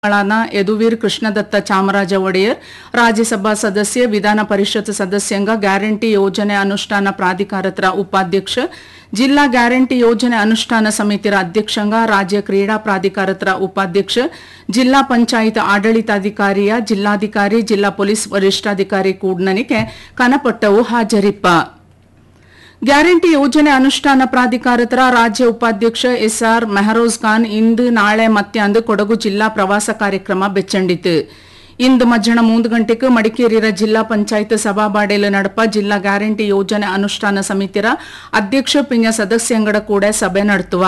यदुवीर कृष्णदत्त चामराज ಒಡೆಯರ್ राज्यसभा सदस्य विधान परिषत् सदस्यंग ग्यारंटी योजने अनुष्ठान प्राधिकारत्र उपाध्यक्ष जिल्ला ग्यारंटी योजने अनुष्ठान समितिर अध्यक्षंग राज्य क्रीडा प्राधिकारत्र उपाध्यक्ष जिल्ला पंचायत आडಳಿತಾಧಿಕಾರಿಯ जिल्लाधिकारी जिल्ला पोलीस वरिष्ठाधिकारी ಕೂಡ್ನನಿಗೆ ಕನಪಟ್ಟವು ಹಾಜರಿಪ್ಪ ಗ್ಯಾರಂಟಿ ಯೋಜನೆ ಅನುಷ್ಠಾನ ಪ್ರಾಧಿಕಾರತರ ರಾಜ್ಯ ಉಪಾಧ್ಯಕ್ಷ ಎಸ್ಆರ್ ಮೆಹರೋಜ್ ಖಾನ್ ಇಂದು ನಾಳೆ ಮಧ್ಯಾಹ್ನ ಕೊಡಗು ಜಿಲ್ಲಾ ಪ್ರವಾಸ ಕಾರ್ಯಕ್ರಮ ಬೆಚ್ಚಂಡಿತು ಇಂದು ಮಧ್ಯಾಹ್ನ 3 ಗಂಟೆಗೆ ಮಡಿಕೇರಿಯ ಜಿಲ್ಲಾ ಪಂಚಾಯತ್ ಸಭಾಬಾಡೆಲು ನಡಪ ಜಿಲ್ಲಾ ಗ್ಯಾರಂಟಿ ಯೋಜನೆ ಅನುಷ್ಠಾನ ಸಮಿತಿರ ಅಧ್ಯಕ್ಷ ಪಿಂಜ ಸದಸ್ಯಂಗಡ ಕೂಡ ಸಭೆ ನಡೆಸುವ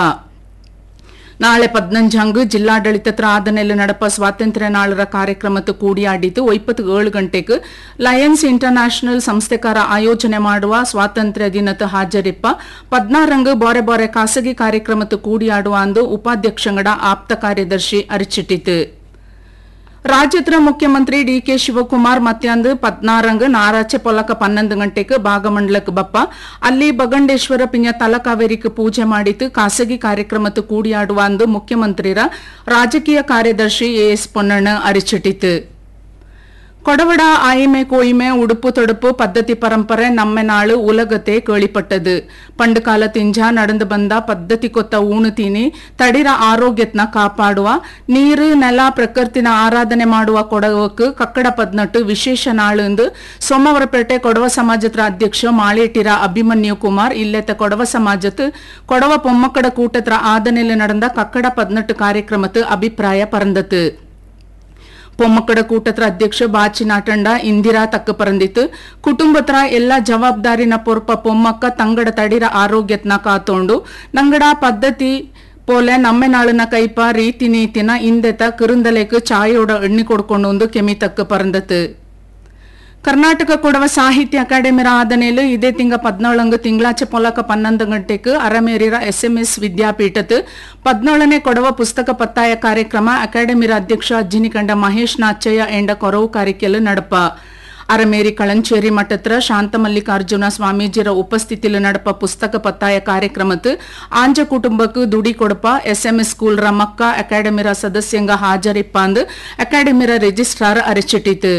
ನಾಳೆ 15 ಜಿಲ್ಲಾಡಳಿತತ್ರ ಆದನೆಲ್ಲ ನಡಪ ಸ್ವಾತಂತ್ರ್ಯ ನಾಳರ ಕಾರ್ಯಕ್ರಮದ ಕೂಡಿಯಾಡಿತು 27 ಗಂಟೆಗೆ ಲಯನ್ಸ್ ಇಂಟರ್ನ್ಯಾಷನಲ್ ಸಂಸ್ಥೆಕಾರ ಆಯೋಜನೆ ಮಾಡುವ ಸ್ವಾತಂತ್ರ್ಯ ದಿನದ ಹಾಜರಿಪ್ಪ 16 ಬಾರೆ ಬಾರೆ ಖಾಸಗಿ ಕಾರ್ಯಕ್ರಮದ ಕೂಡಿಯಾಡುವ ಅಂದು ಉಪಾಧ್ಯಕ್ಷಂಗಡ ಆಪ್ತ ಕಾರ್ಯದರ್ಶಿ ಅರಿಚಿಟ್ಟಿತು ರಾಜ್ಯದ ಮುಖ್ಯಮಂತ್ರಿ ಡಿಕೆ ಶಿವಕುಮಾರ್ ಮಧ್ಯಾಹ್ನ 16 ನಾರಾಚೆ ಪೊಲಕ 11 ಗಂಟೆಗೆ ಭಾಗಮಂಡಲಕ್ಕೆ ಬಪ್ಪ ಅಲ್ಲಿ ಬಗಂಡೇಶ್ವರ ಪಿಂಜ ತಲಕಾವೇರಿಗೆ ಪೂಜೆ ಮಾಡಿತು ಖಾಸಗಿ ಕಾರ್ಯಕ್ರಮದ ಕೂಡಿಯಾಡುವ ಅಂದು ಮುಖ್ಯಮಂತ್ರಿರ ರಾಜಕೀಯ ಕಾರ್ಯದರ್ಶಿ ಎಎಸ್ ಪೊನ್ನಣ್ಣ ಅರಿಚಿಟ್ಟಿತು ಕೊಡವಡ ಆಯಿಮೆ ಕೋಯಿಮೆ ಉಡುಪು ತೊಡುಪು ಪದ್ಧತಿ ಪರಂಪರೆ ನಮ್ಮ ನಾಳು ಉಲಗತೆ ಕೇಳಿಪಟ್ಟದು ಪಂಡು ಕಾಲ ತಿಂಜ ನಡೆದು ಬಂದ ಪದ್ಧತಿ ಕೊತ್ತ ಊಣು ತೀನಿ ತಡಿರ ಆರೋಗ್ಯತ್ನ ಕಾಪಾಡುವ ನೀರು ನೆಲ ಪ್ರಕೃತಿನ ಆರಾಧನೆ ಮಾಡುವ ಕೊಡವಕ್ಕೆ ಕಕ್ಕಡ ಪದ್ನಟ್ಟು ವಿಶೇಷ ನಾಳು ಎಂದು ಸೋಮವಾರಪೇಟೆ ಕೊಡವ ಸಮಾಜದ ಅಧ್ಯಕ್ಷ ಮಾಳೇಟಿರ ಅಭಿಮನ್ಯು ಕುಮಾರ್ ಇಲ್ಲೆತ್ತ ಕೊಡವ ಸಮಾಜತ್ ಕೊಡವ ಪೊಮ್ಮಕ್ಕಡ ಕೂಟತ್ರ ಆದನೆಲ್ಲ ನಡೆದ ಕಕ್ಕಡ ಪದ್ನಟ್ಟು ಕಾರ್ಯಕ್ರಮದ ಅಭಿಪ್ರಾಯ ಪರಂದತು பொம்மக்கட கூட்டத்திர அத்தியட்ச பாச்சி நாட்டண்ட இந்திரா தக்கு பறந்தித்து ಕುಟುಂಬತ್ರ ಎಲ್ಲ ಜವಾಬ್ದಾರಿನ ಪೊರ್ಪ ಪೊಮ್ಮಕ್ಕ ತಂಗಡ ತಡಿರ ಆರೋಗ್ಯತ್ನ ಕಾತೋಂಡು ನಂಗಡ ಪದ್ಧತಿ ಪೋಲೆ ನಮ್ಮ ನಾಳಿನ ಕೈಪ ರೀತಿ ನೀತಿನ ಇಂದೆತ ಕಿರುಂದಲೆಕ್ ಚಾಯೋಡ ಎಣ್ಣಿ ಕೊಡ್ಕೊಂಡು ಒಂದು ಕೆಮಿ ತಕ್ಕ ಪರಂದತು ಕರ್ನಾಟಕ ಕೊಡವ ಸಾಹಿತ್ಯ ಅಕಾಡೆಮಿರ ಆದನೆಲು ಇದೇ ತಿಂಗ 14 ತಿಂಗಳಾಚೆ ಪೊಲಕ 11 ಗಂಟೆಗೆ ಅರಮೇರಿರ ಎಸ್ಎಂಎಸ್ ವಿದ್ಯಾಪೀಠತ್ 14ನೇ ಕೊಡವ ಪುಸ್ತಕ ಪತ್ತಾಯ ಕಾರ್ಯಕ್ರಮ ಅಕಾಡೆಮಿರ ಅಧ್ಯಕ್ಷ ಅಜ್ಜಿನಿಕಂಡ ಮಹೇಶ್ ನಾಚಯ್ಯ ಎಂಡ ಕೊರವು ಕಾರ್ಯಕ್ರಮ ನಡಪ ಅರಮೇರಿ ಕಳಂಚೇರಿ ಮಠತ್ರ ಶಾಂತ ಮಲ್ಲಿಕಾರ್ಜುನ ಸ್ವಾಮೀಜಿರ ಉಪಸ್ಥಿತಿಲು ನಡಪ ಪುಸ್ತಕ ಪತ್ತಾಯ ಕಾರ್ಯಕ್ರಮತ್ ಆಂಜ ಕುಟುಂಬಕ್ಕೆ ದುಡಿ ಕೊಡಪ ಎಸ್ಎಂಎಸ್ ಸ್ಕೂಲ್ ರ ಮಕ್ಕ ಅಕಾಡೆಮಿರ ಸದಸ್ಯಂಗ ಹಾಜರಿಪ್ಪ ಅಂದು ಅಕಾಡೆಮಿರ registrar ಅರಿಚಿಟ್ಟಿತು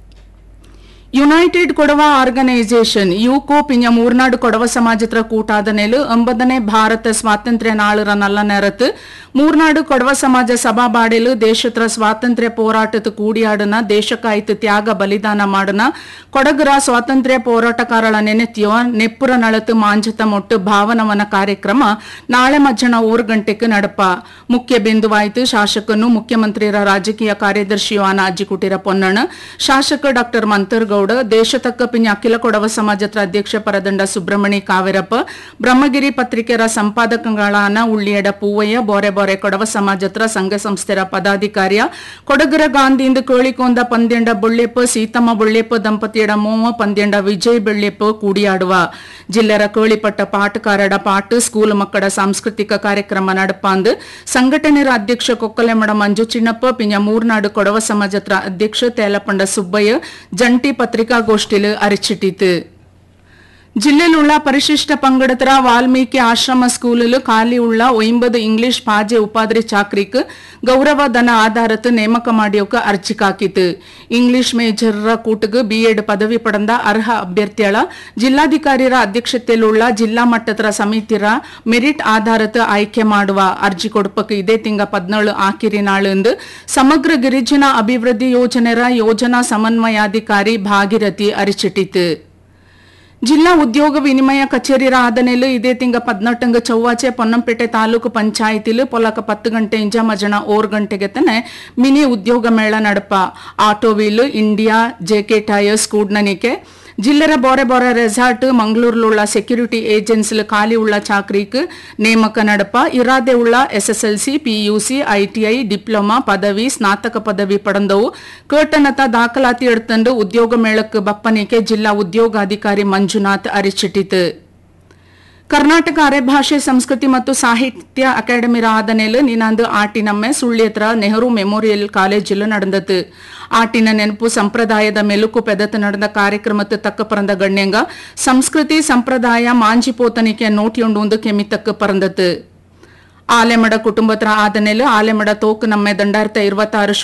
United Kodava organisation UCO ಪಿಂಜ ಮೂರ್ನಾಡು ಕೊಡವ ಸಮಾಜತ್ರ ಕೂಟಾದ ನೆಲು 9ನೇ ಭಾರತ ಸ್ವಾತಂತ್ರ್ಯ ನಾಳರ ನಲ್ಲ ನೆರತ್ ಮೂರ್ನಾಡು ಕೊಡವ ಸಮಾಜ ಸಭಾಬಾಡೆಲು ದೇಶತ್ರ ಸ್ವಾತಂತ್ರ್ಯ ಹೋರಾಟದ ಕೂಡಿಯಾಡನ ದೇಶಕ್ಕಾಯ್ತು ತ್ಯಾಗ ಬಲಿದಾನ ಮಾಡನ ಕೊಡಗರ ಸ್ವಾತಂತ್ರ್ಯ ಹೋರಾಟಗಾರಳ ನೆನೆತಿಯೋ ನೆಪ್ಪುರ ನಳತು ಮಾಂಜತ ಮೊಟ್ಟು ಭಾವನವನ ಕಾರ್ಯಕ್ರಮ ನಾಳೆ ಮಧ್ಯಾಹ್ನ 1 ಗಂಟೆಗೆ ನಡಪ ಮುಖ್ಯ ಬಿಂದುವಾಯಿತು ಶಾಸಕನು ಮುಖ್ಯಮಂತ್ರಿರ ರಾಜಕೀಯ ಕಾರ್ಯದರ್ಶಿಯು ಆನ ಅಜ್ಜಿಕುಟಿರ ಪೊನ್ನಣ್ಣ ಶಾಸಕ ಡಾಕ್ಟರ್ ಮಂತರ್ಗೌಡ ದೇಶತಕ್ಕ ಪಿಂಜ ಅಖಿಲ ಕೊಡವ ಸಮಾಜತ್ರ ಅಧ್ಯಕ್ಷ ಪರದಂಡ ಸುಬ್ರಹ್ಮಣಿ ಕಾವೇರಪ್ಪ ಬ್ರಹ್ಮಗಿರಿ ಪತ್ರಿಕೆರ ಸಂಪಾದಕಗಳಾನ ಉಳ್ಳಿಯಡ ಪೂವಯ್ಯ ಬೋರೆ ಬೋರೆ ಕೊಡವ ಸಮಾಜತ್ರ ಸಂಘ ಸಂಸ್ಥೆರ ಪದಾಧಿಕಾರಿಯ ಕೊಡಗರ ಗಾಂಧಿಯಿಂದ ಕೋಳಿಕೊಂದ ಪಂದ್ಯಂಡ ಬೊಳ್ಳೆಪ್ಪ ಸೀತಮ್ಮ ಬೊಳ್ಳೆಪ್ಪ ದಂಪತಿಯಡ ಮೋವ ಪಂದ್ಯಂಡ ವಿಜಯ್ ಬೆಳ್ಳೆಪ್ಪ ಕೂಡಿಯಾಡುವ ಜಿಲ್ಲೆರ ಕೋಳಿಪಟ್ಟ ಪಾಟಕಾರಡ ಪಾಟ್ ಸ್ಕೂಲ್ ಮಕ್ಕಳ ಸಾಂಸ್ಕೃತಿಕ ಕಾರ್ಯಕ್ರಮ ನಡಪಾಂದು ಸಂಘಟನೆರ ಅಧ್ಯಕ್ಷ ಕೊಕ್ಕಲೆಮಡ ಮಂಜು ಚಿನ್ನಪ್ಪ ಪಿಂಜ ಮೂರ್ನಾಡು ಕೊಡವ ಸಮಾಜತ್ರ ಅಧ್ಯಕ್ಷ ತೇಲಪಂಡ ಸುಬ್ಬಯ್ಯ ಜಂಟಿ ಪತ್ರಿಕಾಗೋಷ್ಠಿಲು ಅರಿಚಿಟ್ಟಿತು ಜಿಲ್ಲೆಯುಳ್ಳ ಪರಿಶಿಷ್ಟ ಪಂಗಡತರ ವಾಲ್ಮೀಕಿ ಆಶ್ರಮ ಸ್ಕೂಲಲು ಖಾಲಿ ಉಳ್ಳ 50 ಇಂಗ್ಲಿಷ್ ಪಾಜೆ ಉಪಾಧ್ರಿ ಚಾಕ್ರಿಕ್ ಗೌರವ ಧನ ಆಧಾರತ್ ನೇಮಕ ಮಾಡಿಯೋಕ ಅರ್ಜಿ ಕಾಕಿತು ಇಂಗ್ಲಿಷ್ ಮೇಜರ್ರ ಕೂಟಗ ಬಿಎಡ್ ಪದವಿ ಪಡೆದ ಅರ್ಹ ಅಭ್ಯರ್ಥಿಗಳ ಜಿಲ್ಲಾಧಿಕಾರಿರ ಅಧ್ಯಕ್ಷತೆಯಲ್ಳುಳ್ಳ ಜಿಲ್ಲಾ ಮಟ್ಟದ ಸಮಿತಿರ ಮೆರಿಟ್ ಆಧಾರತ್ ಆಯ್ಕೆ ಮಾಡುವ ಅರ್ಜಿ ಕೊಡಪಕ್ಕೆ ಇದೇ ತಿಂಗ 17 ಆಕಿರಿ ನಾಳೆಂದು ಸಮಗ್ರ ಗಿರಿಜನ ಅಭಿವೃದ್ಧಿ ಯೋಜನೆರ ಯೋಜನಾ ಸಮನ್ವಯಾಧಿಕಾರಿ ಭಾಗೀರಥಿ ಅರಿಚಿಟ್ಟಿತು ಜಿಲ್ಲಾ ಉದ್ಯೋಗ ವಿನಿಮಯ ಕಚೇರಿರ ಆದನೆಲು ಇದೇ ತಿಂಗ 18 ಚೌವಾಚೆ ಪೊನ್ನಂಪೇಟೆ ತಾಲೂಕು ಪಂಚಾಯಿತಿಲು ಪೊಲಕ 10 ಗಂಟೆಯಿಂದ ಮಜಣ 4 ಗಂಟೆಗೆ ತನೆ ಮಿನಿ ಉದ್ಯೋಗ ಮೇಳ ನಡಪ auto wheel India JK tyres ಕೂಡ್ನನಿಕೆ ಜಿಲ್ಲೆರ ಬೋರೆ ಬೋರೆ ರೆಸಾರ್ಟ್ ಮಂಗಳೂರಿലുള്ള ಸೆಕ್ಯೂರಿಟಿ ಏಜೆನ್ಸಿಲು ಖಾಲಿ ಉಳ್ಳ ಚಾಕ್ರಿಕ್ ನೇಮಕ ನಡಪ ಇರಾದೆ ಉಳ್ಳ ಎಸ್ಎಸ್ಎಲ್ಸಿ ಪಿಯುಸಿ ಐಟಿಐ ಡಿಪ್ಲೊಮಾ ಪದವಿ ಸ್ನಾತಕ ಪದವಿ ಪಡೆದವು ಕೇಟನತ ದಾಖಲಾತಿ ಎಡ್ತಂಡು ಉದ್ಯೋಗ ಮೇಳಕ್ಕೆ ಬಪ್ಪನಿಕೆ ಜಿಲ್ಲಾ ಉದ್ಯೋಗಾಧಿಕಾರಿ ಮಂಜುನಾಥ್ ಅರಿಚಿಟ್ಟಿತು ಕರ್ನಾಟಕ ಅರೆಭಾಷೆ ಸಂಸ್ಕೃತಿ ಮತ್ತು ಸಾಹಿತ್ಯ ಅಕಾಡೆಮಿರ ಆದನೆಲು ನಿನಾಂದು ಆಟಿನಮ್ಮೆ ಸುಳ್ಳಿಯತ್ರ ನೆಹರು ಮೆಮೋರಿಯಲ್ ಕಾಲೇಜಿಲು ನಡೆದತು ಆಟಿನ ನೆನಪು ಸಂಪ್ರದಾಯದ ಮೆಲುಕು ಪೆದತ್ ನಡೆದ ಕಾರ್ಯಕ್ರಮಕ್ಕೆ ತಕ್ಕ ಪರಂದ ಗಣ್ಯಂಗ ಸಂಸ್ಕೃತಿ ಸಂಪ್ರದಾಯ ಮಾಂಜಿಪೋತನಿಕೆ ನೋಟಿಯೊಂಡು ಒಂದು ಕೆಮಿ ತಕ್ಕ ಪರಂದತು ಆಲೆಮಡ ಕುಟುಂಬತ್ರ ಆದನೆಲು ಆಲೆಮಡ ತೋಕು ನಮ್ಮೆ 2026